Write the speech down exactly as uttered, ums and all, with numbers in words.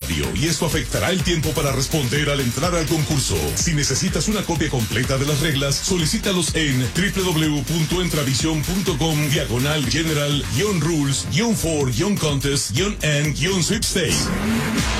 radio y esto afectará el tiempo para responder al entrar al concurso. Si necesitas una copia completa de las reglas, solicítalos en w w w punto entravision punto com diagonal general guión rules guión for guión contest guión and guión sweepstakes.